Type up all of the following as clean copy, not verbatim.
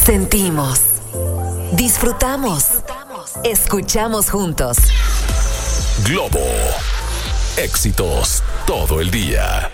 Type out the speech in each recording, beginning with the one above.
Sentimos, disfrutamos, escuchamos juntos. Globo, éxitos todo el día.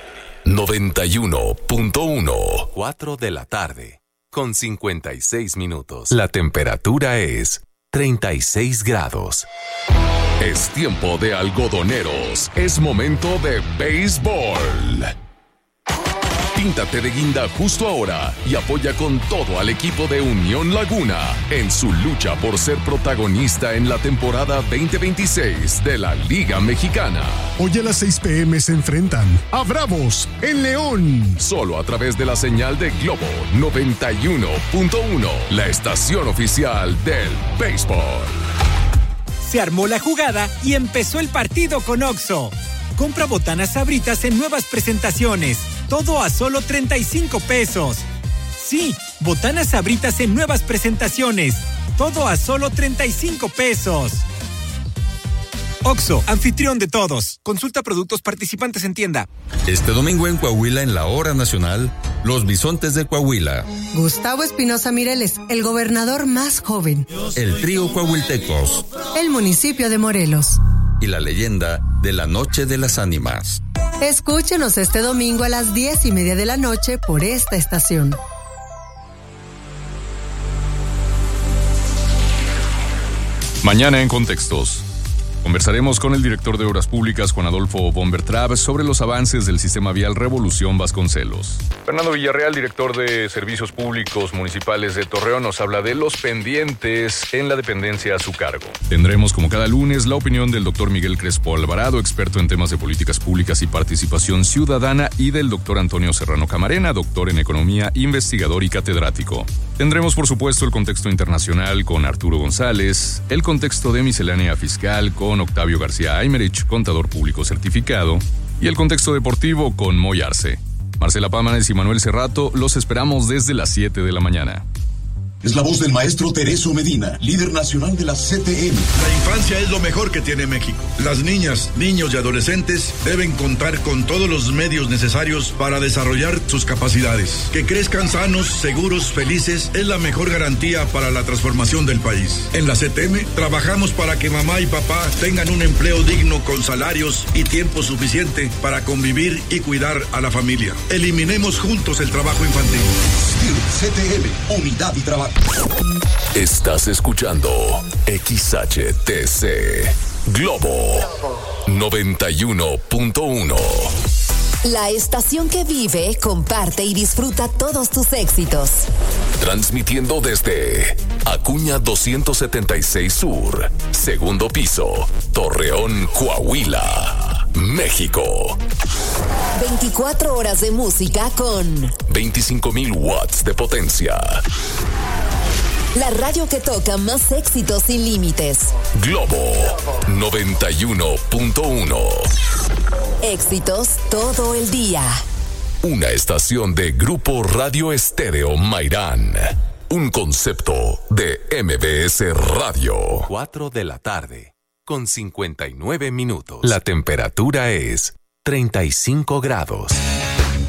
91.1. 4 de la tarde, con 56 minutos. La temperatura es 36 grados. Es tiempo de algodoneros. Es momento de béisbol. Píntate de guinda justo ahora y apoya con todo al equipo de Unión Laguna en su lucha por ser protagonista en la temporada 2026 de la Liga Mexicana. Hoy a las 6 p.m. se enfrentan a Bravos en León. Solo a través de la señal de Globo 91.1, la estación oficial del béisbol. Se armó la jugada y empezó el partido con Oxxo. Compra botanas Sabritas en nuevas presentaciones. Todo a solo 35 pesos. Sí, botanas Sabritas en nuevas presentaciones. Todo a solo 35 pesos. Oxxo, anfitrión de todos. Consulta productos participantes en tienda. Este domingo en Coahuila, en la hora nacional, los bisontes de Coahuila. Gustavo Espinosa Mireles, el gobernador más joven. El trío Coahuiltecos. El municipio de Morelos. Y la leyenda de la Noche de las Ánimas. Escúchenos este domingo a las 10:30 de la noche por esta estación. Mañana en Contextos. Conversaremos con el director de Obras Públicas, Juan Adolfo Bombertrab, sobre los avances del sistema vial Revolución Vasconcelos. Fernando Villarreal, director de Servicios Públicos Municipales de Torreón, nos habla de los pendientes en la dependencia a su cargo. Tendremos, como cada lunes, la opinión del doctor Miguel Crespo Alvarado, experto en temas de políticas públicas y participación ciudadana, y del doctor Antonio Serrano Camarena, doctor en Economía, investigador y catedrático. Tendremos, por supuesto, el contexto internacional con Arturo González, el contexto de miscelánea fiscal con Octavio García Aymerich, contador público certificado, y el contexto deportivo con Moy Arce. Marcela Pámanes y Manuel Cerrato los esperamos desde las 7 de la mañana. Es la voz del maestro Tereso Medina, líder nacional de la CTM. La infancia es lo mejor que tiene México. Las niñas, niños y adolescentes deben contar con todos los medios necesarios para desarrollar sus capacidades. Que crezcan sanos, seguros, felices es la mejor garantía para la transformación del país. En la CTM trabajamos para que mamá y papá tengan un empleo digno con salarios y tiempo suficiente para convivir y cuidar a la familia. Eliminemos juntos el trabajo infantil. CTM, unidad y trabajo. Estás escuchando XHTC Globo 91.1. La estación que vive, comparte y disfruta todos tus éxitos. Transmitiendo desde Acuña 276 Sur, segundo piso, Torreón, Coahuila, México. 24 horas de música con 25,000 watts de potencia. La radio que toca más éxitos sin límites. Globo 91.1. Éxitos todo el día. Una estación de Grupo Radio Estéreo Mairán. Un concepto de MBS Radio. 4 de la tarde, con 59 minutos. La temperatura es 35 grados.